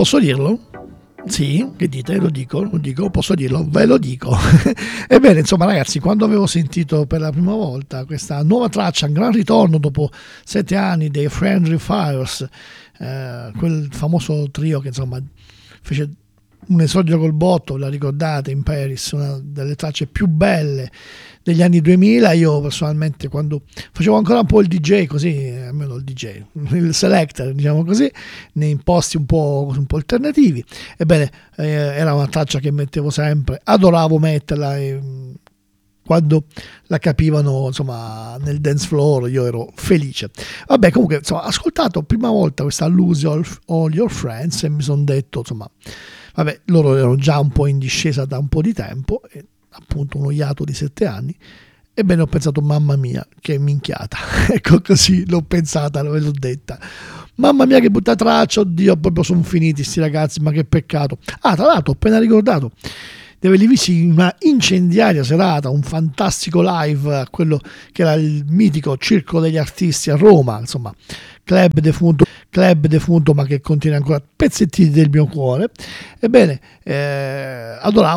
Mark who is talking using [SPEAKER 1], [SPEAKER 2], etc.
[SPEAKER 1] Posso dirlo? Sì, che dite? Lo dico, posso dirlo, ve lo dico. Ebbene, insomma, ragazzi, quando avevo sentito per la prima volta questa nuova traccia, un gran ritorno dopo 7 anni dei Friendly Fires, quel famoso trio che insomma fece un esordio col botto, la ricordate, in Paris, una delle tracce più belle degli anni 2000. Io personalmente, quando facevo ancora un po' il DJ, così, almeno il DJ, il selector, diciamo così, nei posti un po' alternativi, ebbene, era una traccia che mettevo sempre, adoravo metterla, e quando la capivano insomma nel dance floor io ero felice. Vabbè, comunque insomma, ho ascoltato prima volta questa Lose All Your Friends e mi sono detto, insomma, vabbè, loro erano già un po' in discesa da un po' di tempo, e appunto uno iato di 7 anni. Ebbene, ho pensato, mamma mia, che minchiata. Ecco, così l'ho pensata, l'ho detta. Mamma mia, che brutta traccia, oddio, proprio sono finiti sti ragazzi, ma che peccato. Ah, tra l'altro, ho appena ricordato di averli visti in una incendiaria serata, un fantastico live a quello che era il mitico Circolo degli Artisti a Roma, insomma, club defunto ma che contiene ancora pezzettini del mio cuore. Ebbene, adoravo